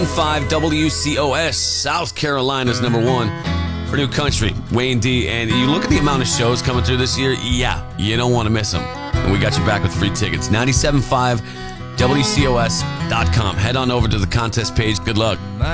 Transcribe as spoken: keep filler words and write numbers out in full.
five W C O S, South Carolina's number one for new country, Wayne D. And you look at the amount of shows coming through this year, yeah, you don't want to miss them. And we got you back with free tickets. ninety-seven point five W C O S dot com. Head on over to the contest page. Good luck.